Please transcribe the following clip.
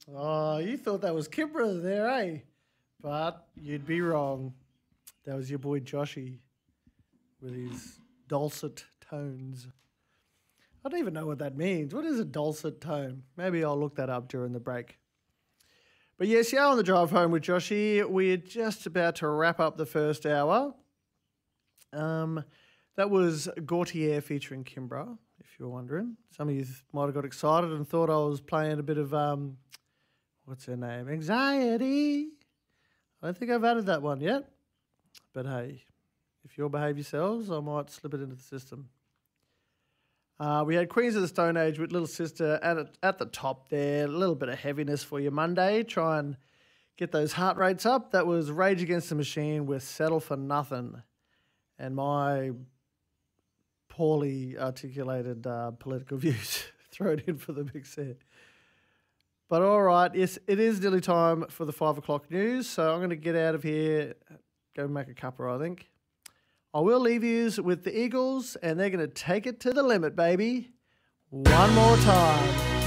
Oh, you thought that was Kimbra there, eh? But you'd be wrong. That was your boy Joshy with his dulcet tones. I don't even know what that means. What is a dulcet tone? Maybe I'll look that up during the break. But yes, yeah, on the drive home with Joshy, we're just about to wrap up the first hour. That was Gautier featuring Kimbra, if you're wondering. Some of you might have got excited and thought I was playing a bit of, what's her name? Anxiety. I don't think I've added that one yet. But hey, if you'll behave yourselves, I might slip it into the system. We had Queens of the Stone Age with Little Sister at the top there. A little bit of heaviness for your Monday. Try and get those heart rates up. That was Rage Against the Machine with Settle for Nothing. And my poorly articulated political views thrown in for the mix there. But all right, yes, it is nearly time for the 5 o'clock news. So I'm going to get out of here, go make a cuppa, I think. I will leave yous with the Eagles, and they're going to take it to the limit, baby. One more time.